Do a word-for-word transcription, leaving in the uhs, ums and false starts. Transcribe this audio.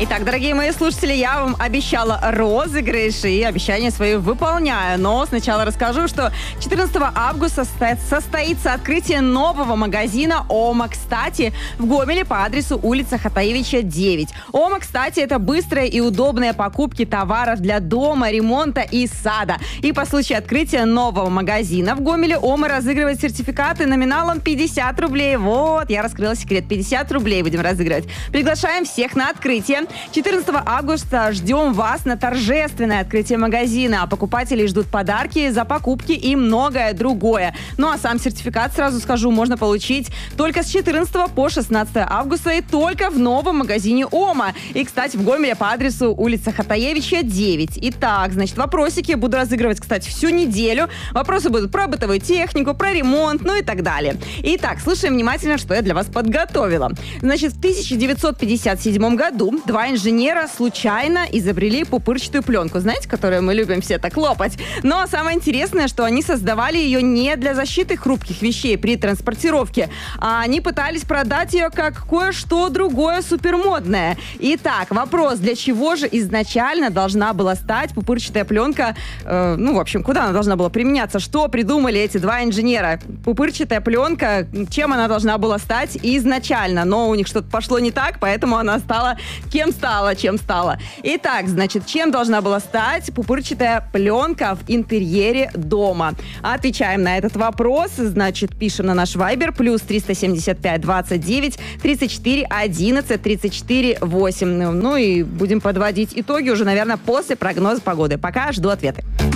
Итак, дорогие мои слушатели, я вам обещала розыгрыш, и обещание свое выполняю. Но сначала расскажу, что четырнадцатого августа состоится открытие нового магазина «Ома Кстати» в Гомеле по адресу улица Хатаевича, девять. «Ома Кстати» — это быстрые и удобные покупки товаров для дома, ремонта и сада. И по случаю открытия нового магазина в Гомеле «Ома» разыгрывает сертификаты номиналом пятьдесят рублей. Вот, я раскрыла секрет. пятьдесят рублей будем разыгрывать. Приглашаем всех на открытие. четырнадцатого августа ждем вас на торжественное открытие магазина. Покупатели ждут подарки за покупки и многое другое. Ну а сам сертификат, сразу скажу, можно получить только с четырнадцатого по шестнадцатое августа и только в новом магазине «Ома». И, кстати, в Гомеле по адресу улица Хатаевича, девять. Итак, значит, вопросики буду разыгрывать, кстати, всю неделю. Вопросы будут про бытовую технику, про ремонт, ну и так далее. Итак, слушаем внимательно, что я для вас подготовила. Значит, в тысяча девятьсот пятьдесят седьмом году два инженера случайно изобрели пупырчатую пленку, знаете, которую мы любим все так лопать. Но самое интересное, что они создавали ее не для защиты хрупких вещей при транспортировке, а они пытались продать ее как кое-что другое супермодное. Итак, вопрос, для чего же изначально должна была стать пупырчатая пленка, э, ну, в общем, куда она должна была применяться? Что придумали эти два инженера? Пупырчатая пленка, чем она должна была стать изначально? Но у них что-то пошло не так, поэтому она стала кем стала, чем стала. Итак, значит, чем должна была стать пупырчатая пленка в интерьере дома? Отвечаем на этот вопрос. Значит, пишем на наш вайбер плюс триста семьдесят пять двадцать девять тридцать четыре одиннадцать тридцать четыре восемь. Ну и будем подводить итоги уже, наверное, после прогноза погоды. Пока жду ответы.